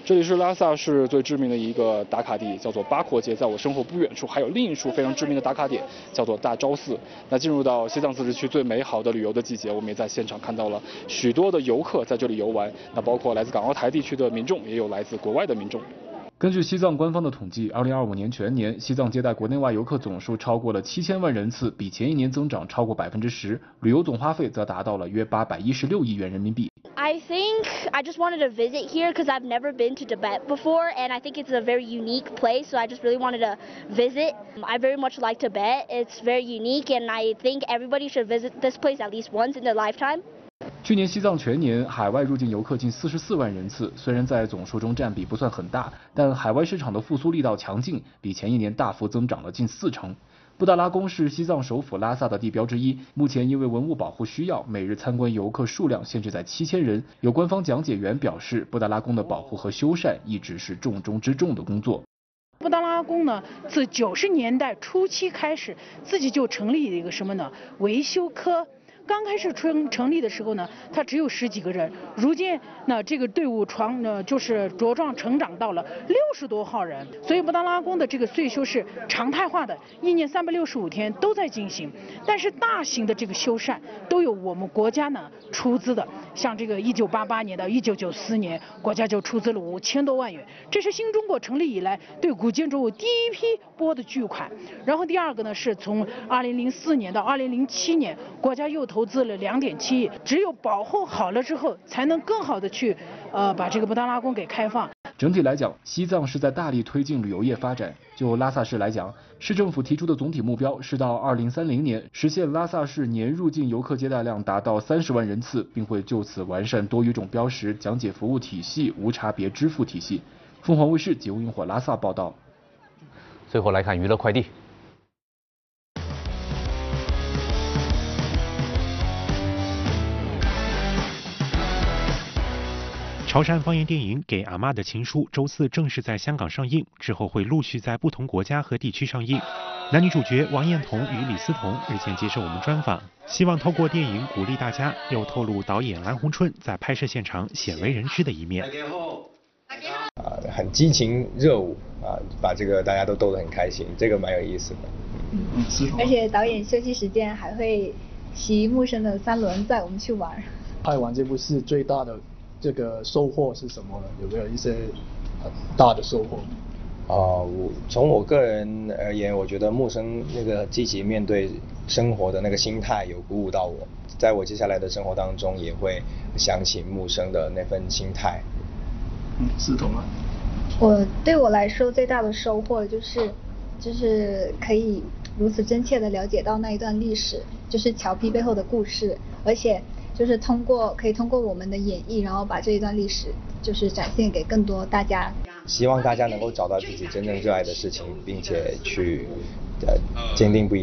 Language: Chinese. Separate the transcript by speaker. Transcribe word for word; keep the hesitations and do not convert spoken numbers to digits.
Speaker 1: 这里是拉萨市最知名的一个打卡地，叫做八廓街。在我身后不远处还有另一处非常知名的打卡点，叫做大昭寺。那进入到西藏自治区最美好的旅游的季节，我们也在现场看到了许多的游客在这里游玩。那包括来自港澳台地区的民众，也有来自国外的民众。根据西藏官方的统计，二零二五年全年，西藏接待国内外游客总数超过了七千万人次，比前一年增长超过百分之十，旅游总花费则达到了约八百一十六亿元人民币。
Speaker 2: I think I just wanted to visit here because I've never been to Tibet before, and I think it's a very unique place, so I just really wanted to visit. I very much like Tibet. It's very unique, and I think everybody should visit this place at least once in their lifetime.
Speaker 1: 去年西藏全年海外入境游客近四十四万人次，虽然在总数中占比不算很大，但海外市场的复苏力道强劲，比前一年大幅增长了近四成。布达拉宫是西藏首府拉萨的地标之一，目前因为文物保护需要，每日参观游客数量限制在七千人。有官方讲解员表示，布达拉宫的保护和修缮一直是重中之重的工作。
Speaker 3: 布达拉宫呢，自九十年代初期开始，自己就成立了一个什么呢？维修科。刚开始成成立的时候呢，它只有十几个人，如今呢，这个队伍床呢就是茁壮成长到了六十多号人。所以布达拉宫的这个岁修是常态化的，一年三百六十五天都在进行。但是大型的这个修缮都有我们国家呢出资的，像这个一九八八年到一九九四年，国家就出资了五千多万元，这是新中国成立以来对古建筑物第一批拨的巨款。然后第二个呢，是从二零零四年到二零零七年，国家又投投资了两点七亿，只有保护好了之后，才能更好的去呃把这个布达拉宫给开放。
Speaker 1: 整体来讲，西藏是在大力推进旅游业发展。就拉萨市来讲，市政府提出的总体目标是到二零三零年实现拉萨市年入境游客接待量达到三十万人次，并会就此完善多语种标识、讲解服务体系、无差别支付体系。凤凰卫视吉乌萤火拉萨报道。
Speaker 4: 最后来看娱乐快递。
Speaker 5: 潮汕方言电影《给阿嬷的情书》周四正式在香港上映，之后会陆续在不同国家和地区上映。男女主角王彦彤与李思彤日前接受我们专访，希望透过电影鼓励大家，又透露导演蓝洪春在拍摄现场鲜为人知的一面。
Speaker 6: 啊，很激情热舞啊，把这个大家都逗得很开心，这个蛮有意思的。
Speaker 7: 嗯嗯，而且导演休息时间还会骑木生的三轮载我们去玩。
Speaker 8: 拍完这部戏最大的这个收获是什么呢？有没有一些很大的收获？
Speaker 6: 啊、呃，我从我个人而言，我觉得木生那个积极面对生活的那个心态有鼓舞到我，在我接下来的生活当中也会想起木生的那份心态。
Speaker 8: 嗯，是懂吗？
Speaker 7: 我对我来说最大的收获就是，就是可以如此真切地了解到那一段历史，就是侨批背后的故事，而且就是通过可以通过我们的演绎，然后把这一段历史就是展现给更多大家。
Speaker 6: 希望大家能够找到自己真正热爱的事情，并且去呃坚定不移。